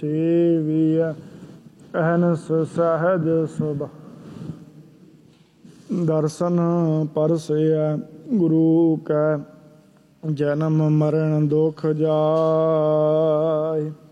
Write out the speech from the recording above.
ਸੇਵੀਐ। ਅਹਨਸ ਸਹਿਜ ਸੁਭਾ ਦਰਸ਼ਨ ਪਰਸੈ। ਗੁਰੂ ਕੈ ਜਨਮ ਮਰਨ ਦੁਖ ਜਾਇ।